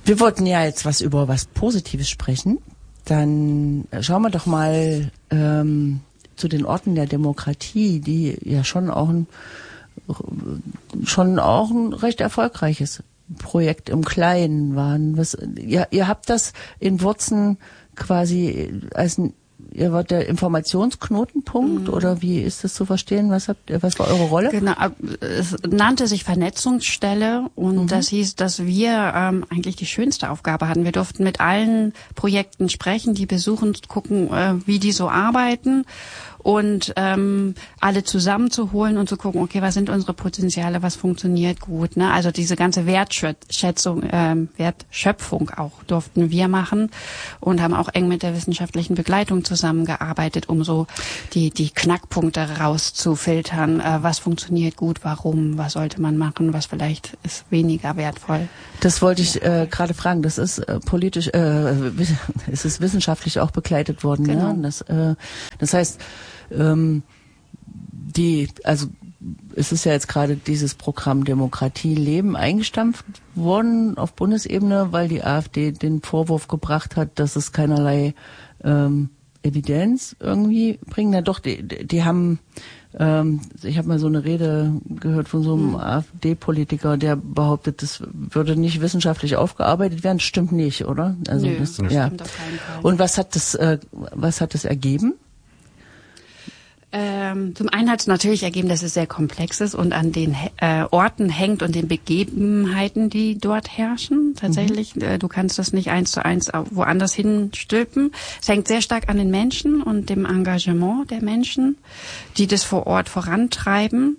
Wir wollten ja jetzt über was Positives sprechen. Dann schauen wir doch mal zu den Orten der Demokratie, die ja schon auch ein recht erfolgreiches Projekt im Kleinen waren. Ihr habt das in Wurzen quasi ihr wart der Informationsknotenpunkt oder wie ist das zu verstehen? Was war eure Rolle? Genau, es nannte sich Vernetzungsstelle und das hieß, dass wir eigentlich die schönste Aufgabe hatten. Wir durften mit allen Projekten sprechen, die besuchen, gucken, wie die so arbeiten und alle zusammenzuholen und zu gucken, okay, was sind unsere Potenziale, was funktioniert gut, ne? Also diese ganze Wertschöpfung auch durften wir machen und haben auch eng mit der wissenschaftlichen Begleitung zusammengearbeitet, um so die Knackpunkte rauszufiltern, was funktioniert gut, warum, was sollte man machen, was vielleicht ist weniger wertvoll. Das wollte ich gerade fragen. Das ist politisch, es ist wissenschaftlich auch begleitet worden. Genau. Ne? Das heißt, es ist ja jetzt gerade dieses Programm Demokratie leben eingestampft worden auf Bundesebene, weil die AfD den Vorwurf gebracht hat, dass es keinerlei Evidenz irgendwie bringt. Na doch, die haben, ich habe mal so eine Rede gehört von so einem AfD-Politiker, der behauptet, das würde nicht wissenschaftlich aufgearbeitet werden. Stimmt nicht, oder? Also Nö, das stimmt auf keinen Fall. Und was hat das ergeben? Zum einen hat es natürlich ergeben, dass es sehr komplex ist und an den Orten hängt und den Begebenheiten, die dort herrschen. Tatsächlich, du kannst das nicht 1:1 woanders hinstülpen. Es hängt sehr stark an den Menschen und dem Engagement der Menschen, die das vor Ort vorantreiben.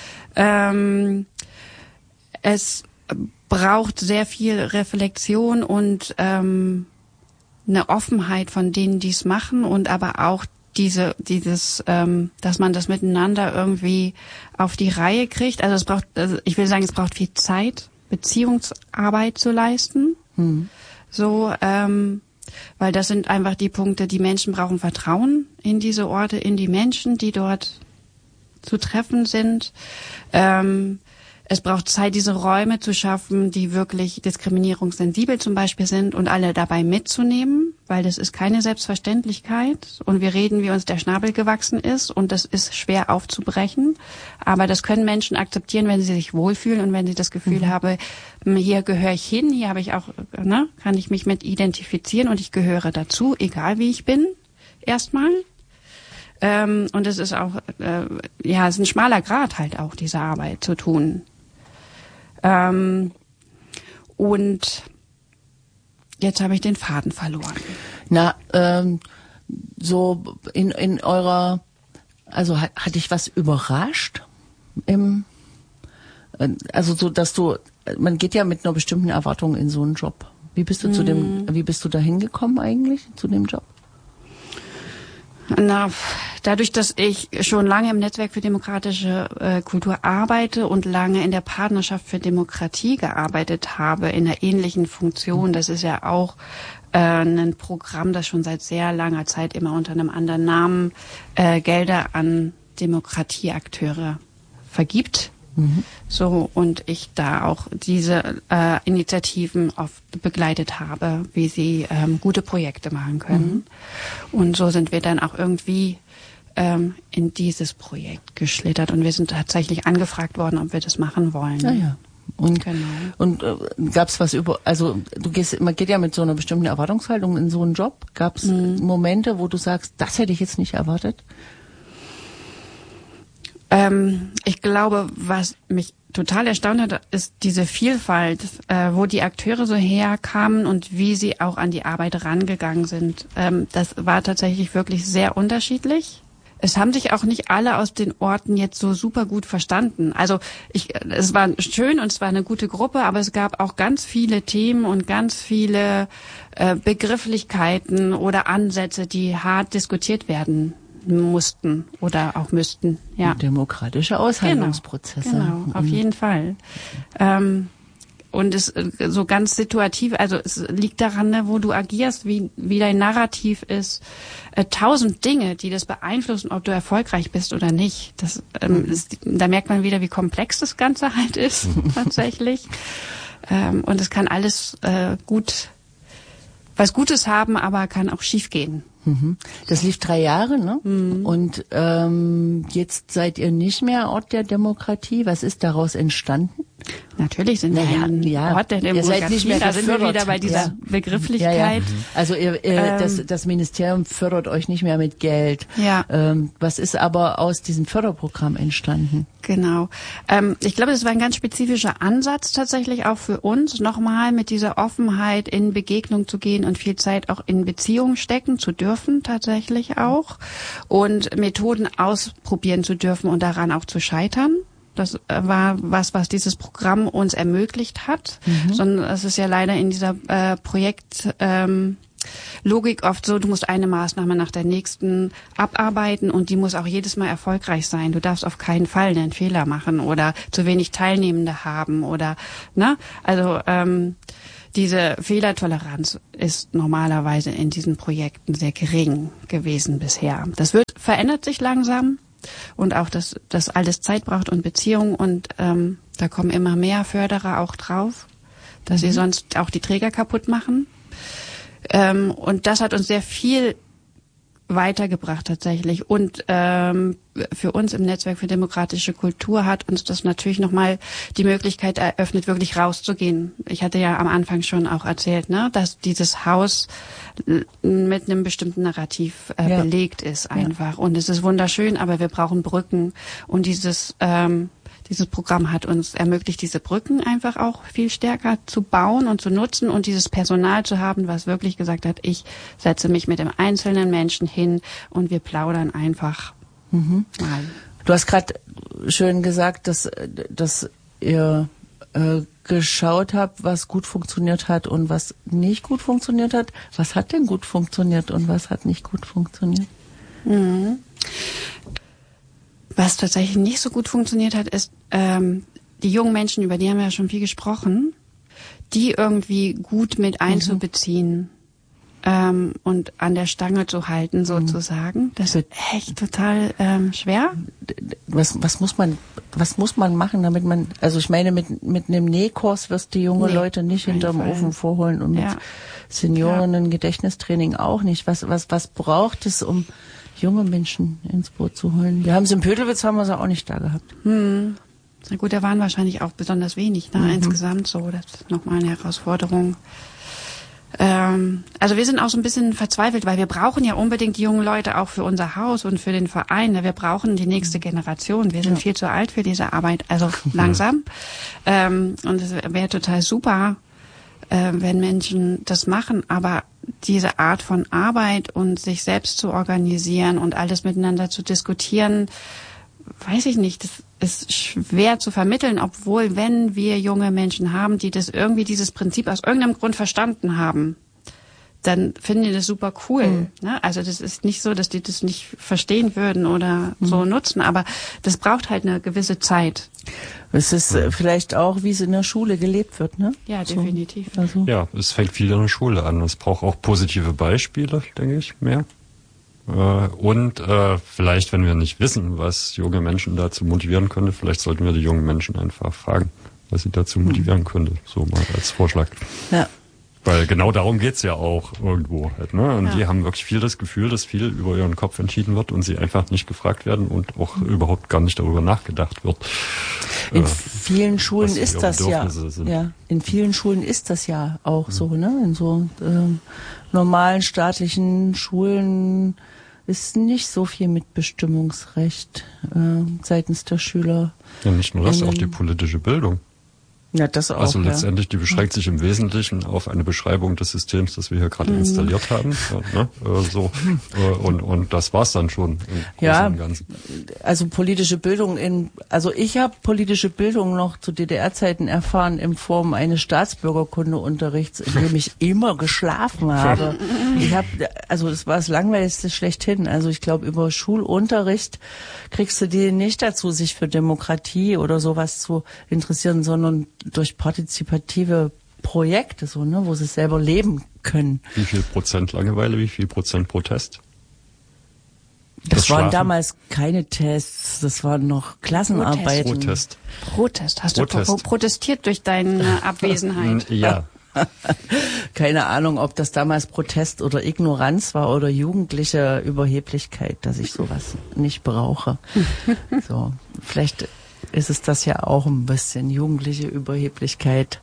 Es braucht sehr viel Reflexion und eine Offenheit von denen, die es machen und aber auch dass man das miteinander irgendwie auf die Reihe kriegt. Also ich will sagen, es braucht viel Zeit, Beziehungsarbeit zu leisten. So, weil das sind einfach die Punkte, die Menschen brauchen Vertrauen in diese Orte, in die Menschen, die dort zu treffen sind. Es braucht Zeit, diese Räume zu schaffen, die wirklich diskriminierungssensibel zum Beispiel sind und alle dabei mitzunehmen, weil das ist keine Selbstverständlichkeit und wir reden, wie uns der Schnabel gewachsen ist und das ist schwer aufzubrechen, aber das können Menschen akzeptieren, wenn sie sich wohlfühlen und wenn sie das Gefühl haben, hier gehöre ich hin, hier habe ich auch, kann ich mich mit identifizieren und ich gehöre dazu, egal wie ich bin, erstmal. Und es ist auch, es ist ein schmaler Grat halt auch, diese Arbeit zu tun. Und jetzt habe ich den Faden verloren. So in eurer, also hat dich was überrascht? Also so, dass man geht ja mit einer bestimmten Erwartung in so einen Job. Wie bist du da hingekommen eigentlich zu dem Job? Dadurch, dass ich schon lange im Netzwerk für demokratische Kultur arbeite und lange in der Partnerschaft für Demokratie gearbeitet habe, in einer ähnlichen Funktion, das ist ja auch ein Programm, das schon seit sehr langer Zeit immer unter einem anderen Namen Gelder an Demokratieakteure vergibt. So, und ich da auch diese Initiativen oft begleitet habe, wie sie gute Projekte machen können. Und so sind wir dann auch irgendwie in dieses Projekt geschlittert und wir sind tatsächlich angefragt worden, ob wir das machen wollen. Ja. Und, genau. Und gab's was man geht ja mit so einer bestimmten Erwartungshaltung in so einen Job. Gab's Momente, wo du sagst, das hätte ich jetzt nicht erwartet? Ich glaube, was mich total erstaunt hat, ist diese Vielfalt, wo die Akteure so herkamen und wie sie auch an die Arbeit rangegangen sind. Das war tatsächlich wirklich sehr unterschiedlich. Es haben sich auch nicht alle aus den Orten jetzt so super gut verstanden. Also es war schön und es war eine gute Gruppe, aber es gab auch ganz viele Themen und ganz viele Begrifflichkeiten oder Ansätze, die hart diskutiert werden mussten oder auch müssten. Ja. Demokratische Aushandlungsprozesse. Genau, auf jeden Fall. Und es so ganz situativ, also es liegt daran, ne, wo du agierst, wie dein Narrativ ist. 1000 Dinge, die das beeinflussen, ob du erfolgreich bist oder nicht. Da merkt man wieder, wie komplex das Ganze halt ist, tatsächlich. Und es kann alles was Gutes haben, aber kann auch schief gehen. Das lief 3 Jahre, ne? Und jetzt seid ihr nicht mehr Ort der Demokratie. Was ist daraus entstanden? Natürlich sind wir ein Ort der Demokratie. Ihr seid nicht mehr da sind wir wieder bei dieser Begrifflichkeit. Also das Ministerium fördert euch nicht mehr mit Geld. Ja. Was ist aber aus diesem Förderprogramm entstanden? Genau. Ich glaube, das war ein ganz spezifischer Ansatz tatsächlich auch für uns, nochmal mit dieser Offenheit in Begegnung zu gehen und viel Zeit auch in Beziehung stecken zu dürfen, tatsächlich auch. Und Methoden ausprobieren zu dürfen und daran auch zu scheitern. Das war was dieses Programm uns ermöglicht hat. Sondern es ist ja leider in dieser Logik oft so, du musst eine Maßnahme nach der nächsten abarbeiten und die muss auch jedes Mal erfolgreich sein. Du darfst auf keinen Fall einen Fehler machen oder zu wenig Teilnehmende haben oder, ne? Also, diese Fehlertoleranz ist normalerweise in diesen Projekten sehr gering gewesen bisher. Das verändert sich langsam und auch, dass das alles Zeit braucht und Beziehung und da kommen immer mehr Förderer auch drauf, dass sie sonst auch die Träger kaputt machen. Und das hat uns sehr viel weitergebracht tatsächlich. Und für uns im Netzwerk für demokratische Kultur hat uns das natürlich nochmal die Möglichkeit eröffnet, wirklich rauszugehen. Ich hatte ja am Anfang schon auch erzählt, ne, dass dieses Haus mit einem bestimmten Narrativ belegt ist einfach. Und es ist wunderschön, aber wir brauchen Brücken. Und dieses Programm hat uns ermöglicht, diese Brücken einfach auch viel stärker zu bauen und zu nutzen und dieses Personal zu haben, was wirklich gesagt hat, ich setze mich mit dem einzelnen Menschen hin und wir plaudern einfach mal. Du hast gerade schön gesagt, dass ihr geschaut habt, was gut funktioniert hat und was nicht gut funktioniert hat. Was hat denn gut funktioniert und was hat nicht gut funktioniert? Was tatsächlich nicht so gut funktioniert hat, ist die jungen Menschen, über die haben wir ja schon viel gesprochen, die irgendwie gut mit einzubeziehen und an der Stange zu halten sozusagen. Das ist echt total schwer. Was muss man machen, damit man, also ich meine, mit einem Nähkurs wirst du die junge Leute nicht hinterm Ofen vorholen und mit Senioren-Gedächtnistraining auch nicht. Was braucht es, um junge Menschen ins Boot zu holen? Wir haben sie in Pödelwitz, haben wir sie auch nicht da gehabt. Na gut, da waren wahrscheinlich auch besonders wenig, ne? Insgesamt so. Das ist nochmal eine Herausforderung. Also wir sind auch so ein bisschen verzweifelt, weil wir brauchen ja unbedingt die jungen Leute auch für unser Haus und für den Verein. Wir brauchen die nächste Generation. Wir sind viel zu alt für diese Arbeit, also langsam. Und es wäre total super, wenn Menschen das machen, aber diese Art von Arbeit und sich selbst zu organisieren und alles miteinander zu diskutieren, weiß ich nicht, das ist schwer zu vermitteln, obwohl, wenn wir junge Menschen haben, die das irgendwie, dieses Prinzip aus irgendeinem Grund verstanden haben, dann finden die das super cool. Ne? Also das ist nicht so, dass die das nicht verstehen würden oder so nutzen, aber das braucht halt eine gewisse Zeit. Es ist vielleicht auch, wie es in der Schule gelebt wird, ne? Ja, definitiv. Also. Ja, es fängt viel in der Schule an. Es braucht auch positive Beispiele, denke ich, mehr. Und vielleicht, wenn wir nicht wissen, was junge Menschen dazu motivieren könnte, vielleicht sollten wir die jungen Menschen einfach fragen, was sie dazu motivieren könnte. So mal als Vorschlag. Ja. Weil genau darum geht's ja auch irgendwo halt, ne? Und die haben wirklich viel das Gefühl, dass viel über ihren Kopf entschieden wird und sie einfach nicht gefragt werden und auch überhaupt gar nicht darüber nachgedacht wird. In vielen Schulen ist das in vielen Schulen ist das ja auch so, ne? In so normalen staatlichen Schulen ist nicht so viel Mitbestimmungsrecht seitens der Schüler. Ja, nicht nur das, auch die politische Bildung. Ja, das auch. Also letztendlich, die beschränkt sich im Wesentlichen auf eine Beschreibung des Systems, das wir hier gerade installiert haben. Ja, ne? Und das war's dann schon im Großen und Ganzen. Also politische Bildung ich habe politische Bildung noch zu DDR-Zeiten erfahren in Form eines Staatsbürgerkundeunterrichts, in dem ich immer geschlafen habe. Das war das Langweiligste schlechthin. Also ich glaube, über Schulunterricht kriegst du die nicht dazu, sich für Demokratie oder sowas zu interessieren, sondern durch partizipative Projekte, so, ne, wo sie selber leben können. Wie viel Prozent Langeweile, wie viel Prozent Protest? Das waren damals keine Tests, das waren noch Klassenarbeiten. Protest. Hast du protestiert durch deine Abwesenheit? Ja. Keine Ahnung, ob das damals Protest oder Ignoranz war oder jugendliche Überheblichkeit, dass ich sowas nicht brauche. So, vielleicht ist es das ja auch ein bisschen, jugendliche Überheblichkeit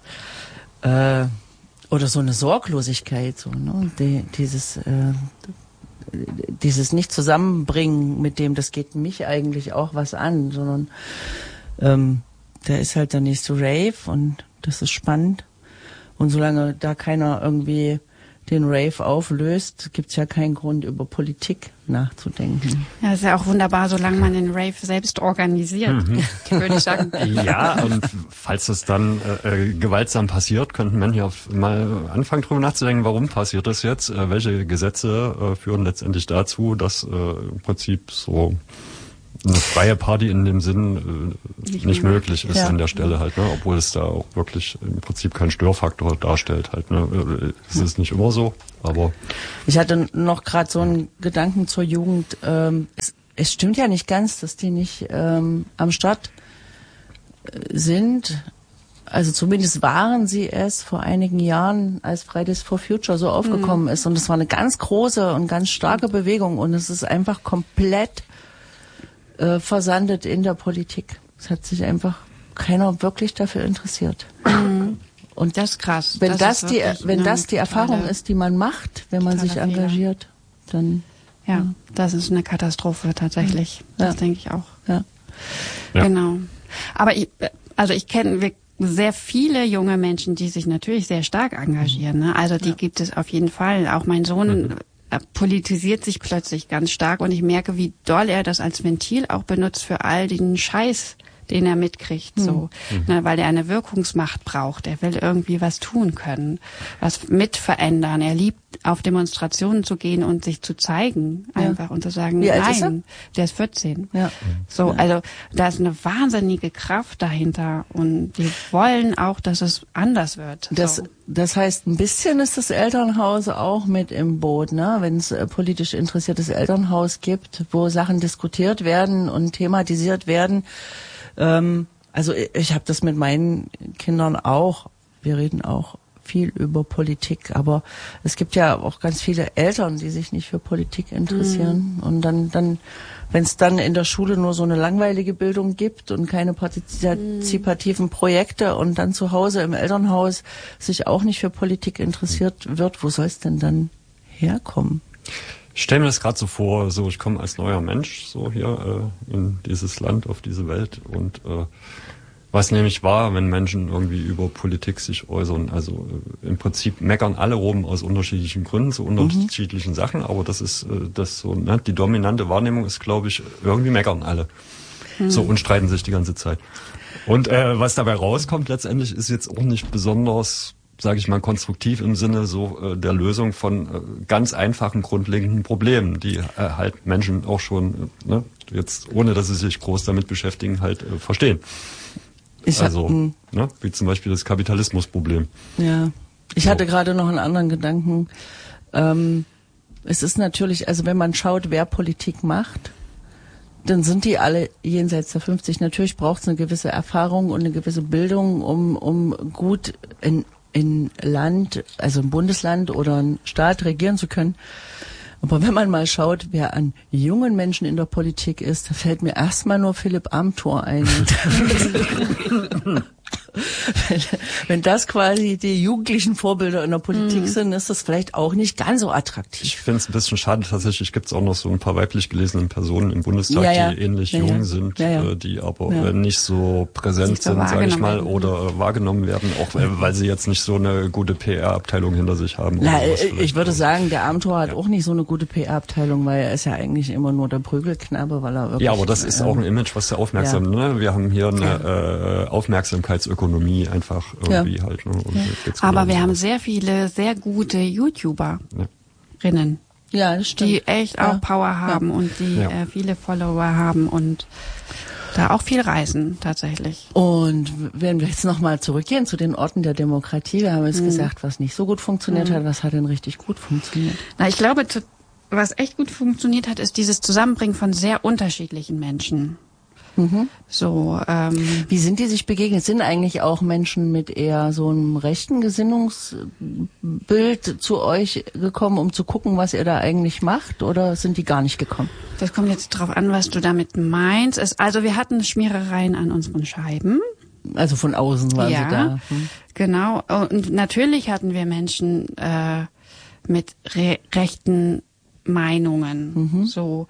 oder so eine Sorglosigkeit, so, ne? Dieses nicht zusammenbringen mit dem, das geht mich eigentlich auch was an, sondern da ist halt der nächste Rave und das ist spannend. Und solange da keiner irgendwie den Rave auflöst, gibt's ja keinen Grund, über Politik nachzudenken. Ja, ist ja auch wunderbar, solange man den Rave selbst organisiert, würde ich sagen. Ja, und falls es dann gewaltsam passiert, könnten Menschen ja mal anfangen, drüber nachzudenken, warum passiert das jetzt? Welche Gesetze führen letztendlich dazu, dass im Prinzip so eine freie Party in dem Sinn nicht möglich ist an der Stelle halt, ne? Obwohl es da auch wirklich im Prinzip keinen Störfaktor darstellt halt, ne? Es ist nicht immer so, aber... Ich hatte noch gerade so einen Gedanken zur Jugend. Es stimmt ja nicht ganz, dass die nicht am Start sind. Also zumindest waren sie es vor einigen Jahren, als Fridays for Future so aufgekommen ist. Und es war eine ganz große und ganz starke Bewegung. Und es ist einfach komplett versandet in der Politik. Es hat sich einfach keiner wirklich dafür interessiert. Und das ist krass. Wenn das die Erfahrung ist, die man macht, wenn man sich engagiert, dann... Ja, das ist eine Katastrophe tatsächlich. Das denke ich auch. Ja. Genau. Aber ich kenne sehr viele junge Menschen, die sich natürlich sehr stark engagieren. Ne? Also die gibt es auf jeden Fall. Auch mein Sohn politisiert sich plötzlich ganz stark und ich merke, wie doll er das als Ventil auch benutzt für all den Scheiß, den er mitkriegt, so, ne, weil er eine Wirkungsmacht braucht. Er will irgendwie was tun können, was mit verändern. Er liebt, auf Demonstrationen zu gehen und sich zu zeigen, einfach und zu sagen, nein, der ist 14. Ja. So, also da ist eine wahnsinnige Kraft dahinter und die wollen auch, dass es anders wird. Das heißt, ein bisschen ist das Elternhaus auch mit im Boot, ne? Wenn es politisch interessiertes Elternhaus gibt, wo Sachen diskutiert werden und thematisiert werden. Also ich habe das mit meinen Kindern auch. Wir reden auch viel über Politik, aber es gibt ja auch ganz viele Eltern, die sich nicht für Politik interessieren. Und dann wenn es dann in der Schule nur so eine langweilige Bildung gibt und keine partizipativen Projekte und dann zu Hause im Elternhaus sich auch nicht für Politik interessiert wird, wo soll es denn dann herkommen? Ich stelle mir das gerade so vor, so ich komme als neuer Mensch so hier in dieses Land, auf diese Welt und was nämlich war, wenn Menschen irgendwie über Politik sich äußern, also im Prinzip meckern alle rum aus unterschiedlichen Gründen, zu unterschiedlichen Sachen, aber das ist das so, ne? Die dominante Wahrnehmung ist, glaube ich, irgendwie meckern alle so und streiten sich die ganze Zeit. Und was dabei rauskommt letztendlich ist jetzt auch nicht besonders, sage ich mal, konstruktiv im Sinne so der Lösung von ganz einfachen, grundlegenden Problemen, die halt Menschen auch schon, ne, jetzt ohne dass sie sich groß damit beschäftigen, halt verstehen. Ne, wie zum Beispiel das Kapitalismusproblem. Ja, ich hatte gerade noch einen anderen Gedanken. Es ist natürlich, also wenn man schaut, wer Politik macht, dann sind die alle jenseits der 50. Natürlich braucht es eine gewisse Erfahrung und eine gewisse Bildung, um gut in Land, also im Bundesland oder ein Staat regieren zu können. Aber wenn man mal schaut, wer an jungen Menschen in der Politik ist, da fällt mir erstmal nur Philipp Amthor ein. Wenn das quasi die jugendlichen Vorbilder in der Politik sind, ist das vielleicht auch nicht ganz so attraktiv. Ich finde es ein bisschen schade, tatsächlich gibt es auch noch so ein paar weiblich gelesene Personen im Bundestag, die ähnlich jung sind, die aber nicht so präsent sind, sage ich mal, oder wahrgenommen werden, auch weil sie jetzt nicht so eine gute PR-Abteilung hinter sich haben. Na, ich würde sagen, der Amthor hat auch nicht so eine gute PR-Abteilung, weil er ist ja eigentlich immer nur der Prügelknabe, weil er wirklich... Ja, aber das ist auch ein Image, was sehr aufmerksam, ne? Wir haben hier eine Aufmerksamkeitsökonomie einfach irgendwie halt. Ne? Aber wir haben sehr viele, sehr gute YouTuberinnen. Ja, das stimmt. Die echt auch Power haben und die viele Follower haben und da auch viel reisen tatsächlich. Und wenn wir jetzt nochmal zurückgehen zu den Orten der Demokratie, wir haben jetzt gesagt, was nicht so gut funktioniert hat, was hat denn richtig gut funktioniert? Na, ich glaube, was echt gut funktioniert hat, ist dieses Zusammenbringen von sehr unterschiedlichen Menschen. So, Wie sind die sich begegnet? Sind eigentlich auch Menschen mit eher so einem rechten Gesinnungsbild zu euch gekommen, um zu gucken, was ihr da eigentlich macht? Oder sind die gar nicht gekommen? Das kommt jetzt drauf an, was du damit meinst. Also wir hatten Schmierereien an unseren Scheiben. Also von außen waren sie da. Genau. Und natürlich hatten wir Menschen mit rechten Meinungen. So,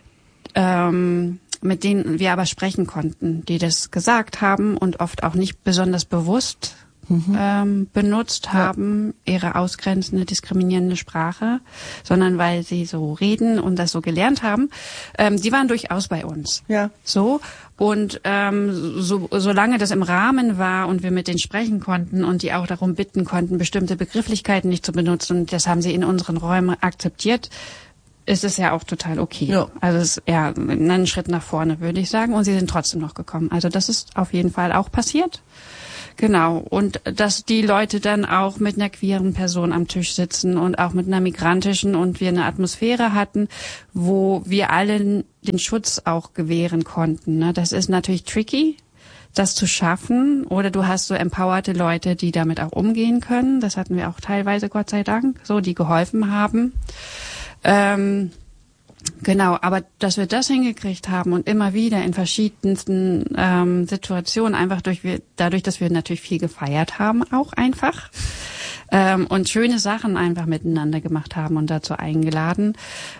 mit denen wir aber sprechen konnten, die das gesagt haben und oft auch nicht besonders bewusst benutzt haben, ihre ausgrenzende, diskriminierende Sprache, sondern weil sie so reden und das so gelernt haben. Die waren durchaus bei uns. Ja. So. Und solange das im Rahmen war und wir mit denen sprechen konnten und die auch darum bitten konnten, bestimmte Begrifflichkeiten nicht zu benutzen, und das haben sie in unseren Räumen akzeptiert, ist es ja auch total okay. Ja. Also es ist eher ein Schritt nach vorne, würde ich sagen. Und sie sind trotzdem noch gekommen. Also das ist auf jeden Fall auch passiert. Genau. Und dass die Leute dann auch mit einer queeren Person am Tisch sitzen und auch mit einer migrantischen und wir eine Atmosphäre hatten, wo wir allen den Schutz auch gewähren konnten. Ne? Das ist natürlich tricky, das zu schaffen. Oder du hast so empowerte Leute, die damit auch umgehen können. Das hatten wir auch teilweise, Gott sei Dank, so, die geholfen haben. Genau, aber dass wir das hingekriegt haben und immer wieder in verschiedensten Situationen, einfach dadurch, dass wir natürlich viel gefeiert haben, auch einfach, und schöne Sachen einfach miteinander gemacht haben und dazu eingeladen,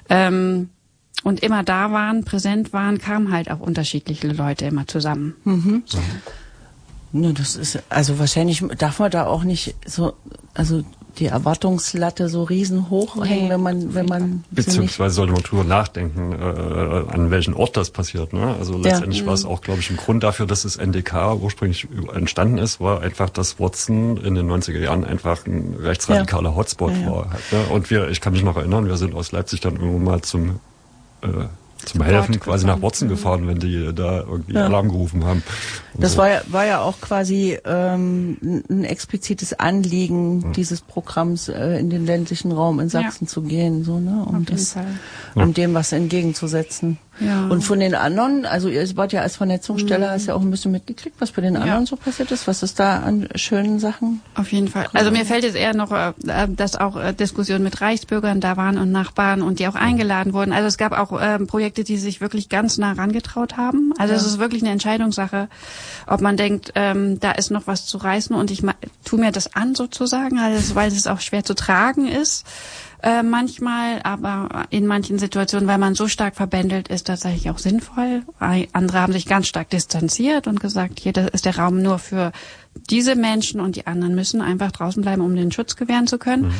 und immer da waren, präsent waren, kamen halt auch unterschiedliche Leute immer zusammen. So. Ja, das ist, also wahrscheinlich darf man da auch nicht so, also die Erwartungslatte so riesenhoch hängen, wenn man beziehungsweise sollte man drüber nachdenken, an welchen Ort das passiert. Ne? Also letztendlich war es auch, glaube ich, ein Grund dafür, dass das NDK ursprünglich entstanden ist, war einfach, dass Watson in den 90er Jahren einfach ein rechtsradikaler Hotspot war. Halt, ne? Und ich kann mich noch erinnern, wir sind aus Leipzig dann irgendwann mal zum Helfen quasi nach Watson gefahren, wenn die da irgendwie Alarm gerufen haben. Das so. war ja auch quasi ein explizites Anliegen dieses Programms, in den ländlichen Raum in Sachsen zu gehen, so, ne, um dem was entgegenzusetzen. Ja. Und von den anderen, also ihr wart ja als Vernetzungsstelle, hast ja auch ein bisschen mitgekriegt, was bei den anderen so passiert ist. Was ist da an schönen Sachen? Auf jeden Fall. Also mir fällt jetzt eher noch, dass auch Diskussionen mit Reichsbürgern da waren und Nachbarn und die auch eingeladen wurden. Also es gab auch Projekte, die sich wirklich ganz nah rangetraut haben. Also es ist wirklich eine Entscheidungssache, ob man denkt, da ist noch was zu reißen und ich tu mir das an sozusagen, also, weil es auch schwer zu tragen ist. Manchmal, aber in manchen Situationen, weil man so stark verbändelt ist, tatsächlich auch sinnvoll. Andere haben sich ganz stark distanziert und gesagt, hier, das ist der Raum nur für diese Menschen und die anderen müssen einfach draußen bleiben, um den Schutz gewähren zu können.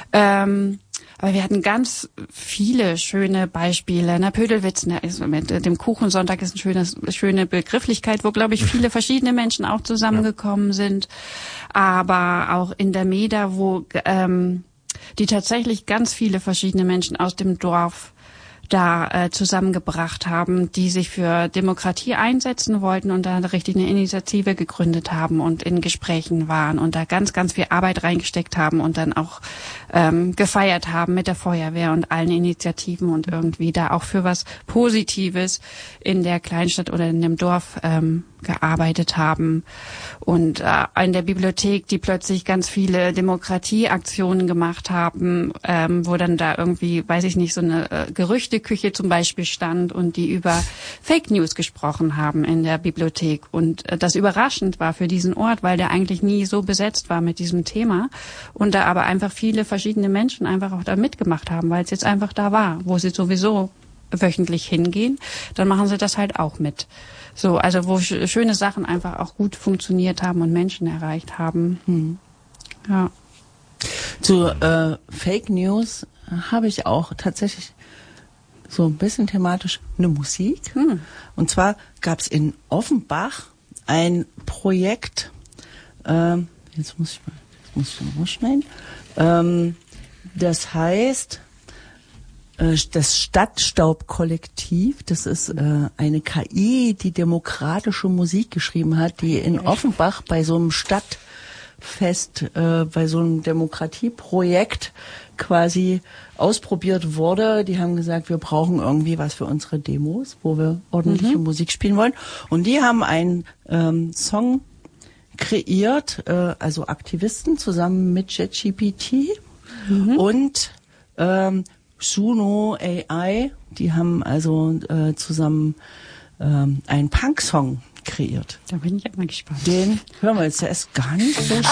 Aber wir hatten ganz viele schöne Beispiele. Ne? Pödelwitz, ne, mit dem Kuchensonntag ist eine schöne Begrifflichkeit, wo, glaube ich, viele verschiedene Menschen auch zusammengekommen sind. Aber auch in der Meda, wo die tatsächlich ganz viele verschiedene Menschen aus dem Dorf da zusammengebracht haben, die sich für Demokratie einsetzen wollten und da richtig eine Initiative gegründet haben und in Gesprächen waren und da ganz, ganz viel Arbeit reingesteckt haben und dann auch gefeiert haben mit der Feuerwehr und allen Initiativen und irgendwie da auch für was Positives in der Kleinstadt oder in dem Dorf gearbeitet haben. Und in der Bibliothek, die plötzlich ganz viele Demokratieaktionen gemacht haben, wo dann da irgendwie, weiß ich nicht, so eine Gerüchteküche zum Beispiel stand und die über Fake News gesprochen haben in der Bibliothek. Und das überraschend war für diesen Ort, weil der eigentlich nie so besetzt war mit diesem Thema. Und da aber einfach viele verschiedene Menschen einfach auch da mitgemacht haben, weil es jetzt einfach da war, wo sie sowieso wöchentlich hingehen, dann machen sie das halt auch mit. So, also wo schöne Sachen einfach auch gut funktioniert haben und Menschen erreicht haben. Ja. Zu Fake News habe ich auch tatsächlich so ein bisschen thematisch eine Musik. Und zwar gab es in Offenbach ein Projekt, jetzt muss ich mal rausschneiden, das heißt das Stadtstaub-Kollektiv. Das ist eine KI, die demokratische Musik geschrieben hat, die in Offenbach bei so einem Fest bei so einem Demokratieprojekt quasi ausprobiert wurde. Die haben gesagt, wir brauchen irgendwie was für unsere Demos, wo wir ordentliche Musik spielen wollen. Und die haben einen Song kreiert, also Aktivisten zusammen mit ChatGPT und Suno AI. Die haben also zusammen einen Punk-Song kreiert. Da bin ich auch mal gespannt. Den hören wir jetzt. Der ist gar nicht so